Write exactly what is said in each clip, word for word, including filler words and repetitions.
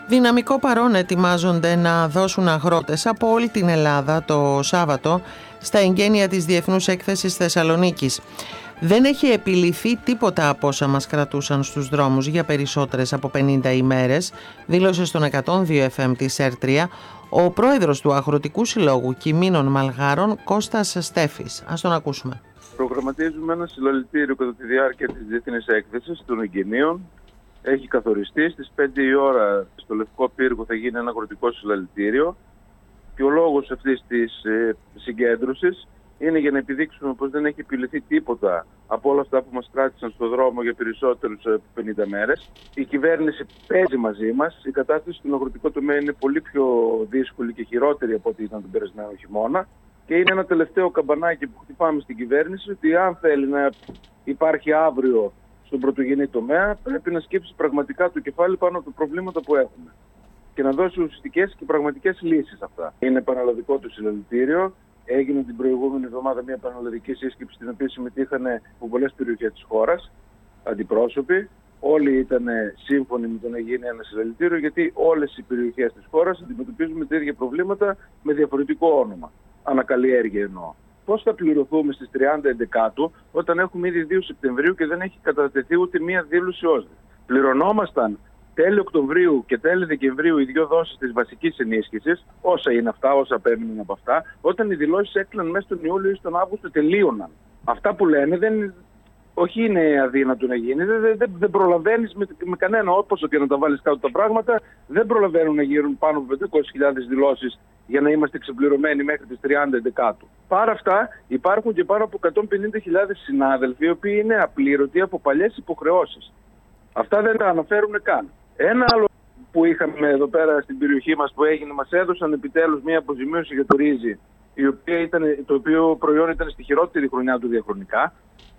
Δυναμικό παρόν ετοιμάζονται να δώσουν αγρότες από όλη την Ελλάδα το Σάββατο στα εγγένεια της Διεθνούς Έκθεσης Θεσσαλονίκης. Δεν έχει επιληθεί τίποτα από όσα μας κρατούσαν στους δρόμους για περισσότερες από πενήντα ημέρες, δήλωσε στον εκατόν δύο εφ εμ της ΕΡ τρία ο πρόεδρος του Αγροτικού Συλλόγου Κιμήνων Μαλγάρων, Κώστας Στέφης. Ας τον ακούσουμε. Προγραμματίζουμε ένα συλλαλητήριο κατά τη διάρκεια της Διεθνής Έκθεσης των εγγενείων. Έχει καθοριστεί στις πέντε η ώρα στο Λευκό Πύργο θα γίνει ένα αγροτικό συλλαλητήριο και ο λόγος αυτής της ε, συγκέντρωσης είναι για να επιδείξουμε πως δεν έχει επιληθεί τίποτα από όλα αυτά που μας κράτησαν στον δρόμο για περισσότερους από πενήντα μέρες. Η κυβέρνηση παίζει μαζί μας. Η κατάσταση στον αγροτικό τομέα είναι πολύ πιο δύσκολη και χειρότερη από ό,τι ήταν τον περασμένο χειμώνα. Και είναι ένα τελευταίο καμπανάκι που χτυπάμε στην κυβέρνηση ότι αν θέλει να υπάρχει αύριο στον πρωτογενή τομέα, πρέπει να σκύψει πραγματικά το κεφάλι πάνω από τα προβλήματα που έχουμε και να δώσει ουσιαστικές και πραγματικές λύσεις αυτά. Είναι πανελλαδικό το συλλαλητήριο. Έγινε την προηγούμενη εβδομάδα μια πανελλαδική σύσκεψη στην οποία συμμετείχαν από πολλές περιοχές της χώρας, αντιπρόσωποι. Όλοι ήταν σύμφωνοι με το να γίνει ένα συλλαλητήριο, γιατί όλες οι περιοχές της χώρας αντιμετωπίζουμε τα ίδια προβλήματα με διαφορετικό όνομα. Ανακαλλιέργεια εννοώ. Πώς θα πληρωθούμε στις τριάντα Ενδεκάτου όταν έχουμε ήδη δύο Σεπτεμβρίου και δεν έχει κατατεθεί ούτε μία δήλωση όσδη. Πληρωνόμασταν τέλη Οκτωβρίου και τέλη Δεκεμβρίου οι δύο δόσεις της βασικής ενίσχυσης, όσα είναι αυτά, όσα απέμειναν από αυτά, όταν οι δηλώσεις έκλειναν μέσα στον Ιούλιο ή στον Αύγουστο τελείωναν. Αυτά που λένε δεν, όχι είναι αδύνατο να γίνει, δεν, δεν, δεν προλαβαίνεις με, με κανένα, όπως και να τα βάλεις κάτω τα πράγματα, δεν προλαβαίνουν να γίνουν πάνω από πεντακόσιες χιλιάδες δηλώσεις για να είμαστε ξεπληρωμένοι μέχρι τις τριάντα Ενδεκάτου. Παρά αυτά υπάρχουν και πάνω από εκατόν πενήντα χιλιάδες συνάδελφοι οι οποίοι είναι απλήρωτοι από παλιές υποχρεώσεις. Αυτά δεν τα αναφέρουν καν. Ένα άλλο που είχαμε εδώ πέρα στην περιοχή μας που έγινε, μας έδωσαν επιτέλους μια αποζημίωση για το ρύζι, η οποία ήταν, το οποίο προϊόν ήταν στη χειρότερη χρονιά του διαχρονικά.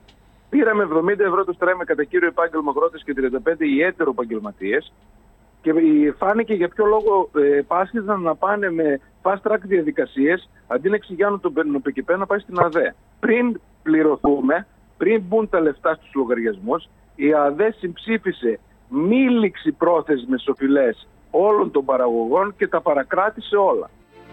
Πήραμε εβδομήντα ευρώ το στρέμμα κατά κύριο επάγγελμα αγρότες και τριάντα πέντε οι έτερο επαγγελματίες και φάνηκε για ποιο λόγο ε, πάσχιζαν να πάνε με fast track διαδικασίες αντί να εξηγιάνουν τον ΠΚΠ να πάει στην ΑΔΕ. Πριν πληρωθούμε, πριν μπουν τα λεφτά στους λογαριασμούς, η ΑΔΕ συμψήφισε μη ληξιπρόθεσμες οφειλές όλων των παραγωγών και τα παρακράτησε όλα.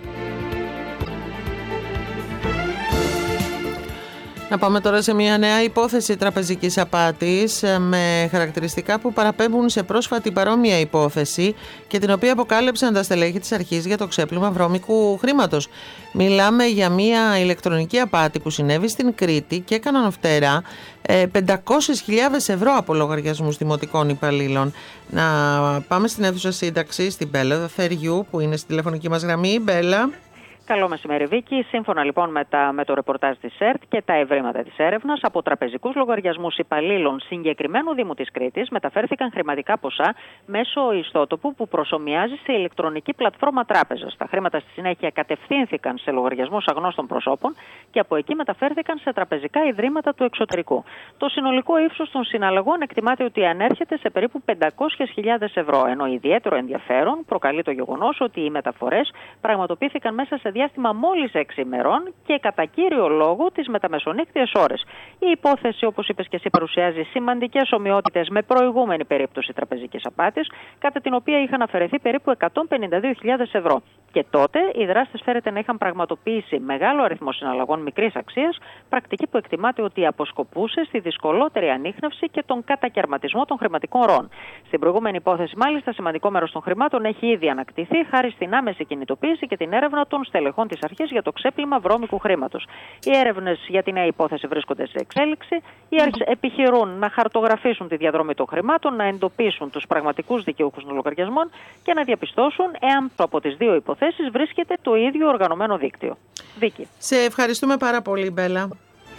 Να πάμε τώρα σε μια νέα υπόθεση τραπεζικής απάτης με χαρακτηριστικά που παραπέμπουν σε πρόσφατη παρόμοια υπόθεση και την οποία αποκάλυψαν τα στελέχη της αρχής για το ξέπλυμα βρώμικου χρήματος. Μιλάμε για μια ηλεκτρονική απάτη που συνέβη στην Κρήτη και έκαναν φτερά πεντακόσιες χιλιάδες ευρώ από λογαριασμούς δημοτικών υπαλλήλων. Να πάμε στην αίθουσα σύνταξη, στην Μπέλα Θεριού που είναι στη τηλεφωνική μας γραμμή. Μπέλα. Καλό μεσημέρι, Βίκη. Σύμφωνα λοιπόν με, τα, με το ρεπορτάζ της ΕΡΤ και τα ευρήματα της έρευνας, από τραπεζικούς λογαριασμούς υπαλλήλων συγκεκριμένου Δήμου της Κρήτης μεταφέρθηκαν χρηματικά ποσά μέσω ιστότοπου που προσομοιάζει σε ηλεκτρονική πλατφόρμα τράπεζας. Τα χρήματα στη συνέχεια κατευθύνθηκαν σε λογαριασμούς αγνώστων προσώπων και από εκεί μεταφέρθηκαν σε τραπεζικά ιδρύματα του εξωτερικού. Το συνολικό ύψος των συναλλαγών εκτιμάται ότι ανέρχεται σε περίπου πεντακόσιες χιλιάδες ευρώ, ενώ ιδιαίτερο ενδιαφέρον προκαλεί το γεγονός ότι οι μεταφορές πραγματοποιήθηκαν μέσα σε διάστημα μόλις έξι ημερών και κατά κύριο λόγο τις μεταμεσονύκτιες ώρες. Η υπόθεση, όπως είπες και εσύ, παρουσιάζει σημαντικές ομοιότητες με προηγούμενη περίπτωση τραπεζικής απάτης, κατά την οποία είχαν αφαιρεθεί περίπου εκατόν πενήντα δύο χιλιάδες ευρώ. Και τότε οι δράστες φέρεται να είχαν πραγματοποιήσει μεγάλο αριθμό συναλλαγών μικρής αξίας, πρακτική που εκτιμάται ότι αποσκοπούσε στη δυσκολότερη ανίχνευση και τον κατακαιρματισμό των χρηματικών ροών. Στην προηγούμενη υπόθεση, μάλιστα, σημαντικό μέρος των χρημάτων έχει ήδη ανακτηθεί χάρη στην άμεση κινητοποίηση και την έρευνα των στελεχών της αρχής για το ξέπλυμα βρώμικου χρήματος. Οι έρευνες για τη νέα υπόθεση βρίσκονται σε εξέλιξη. Οι αρχές επιχειρούν να χαρτογραφήσουν τη διαδρομή των χρημάτων, να εντοπίσουν τους πραγματικούς δικαιούχους των λογαριασμών και να διαπιστώσουν εάν από τις δύο υποθέσεις βρίσκεται το ίδιο οργανωμένο δίκτυο. Βίκη. Σε ευχαριστούμε πάρα πολύ, Μπέλα.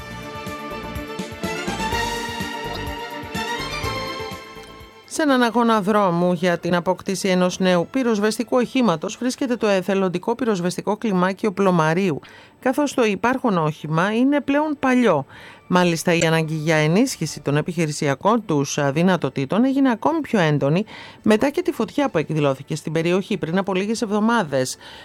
Σε έναν αγώνα δρόμου για την απόκτηση ενός νέου πυροσβεστικού οχήματος βρίσκεται το εθελοντικό πυροσβεστικό κλιμάκιο Πλωμαρίου, καθώς το υπάρχον όχημα είναι πλέον παλιό. Μάλιστα, η ανάγκη για ενίσχυση των επιχειρησιακών τους δυνατοτήτων έγινε ακόμη πιο έντονη μετά και τη φωτιά που εκδηλώθηκε στην περιοχή πριν από λίγες εβδομάδες.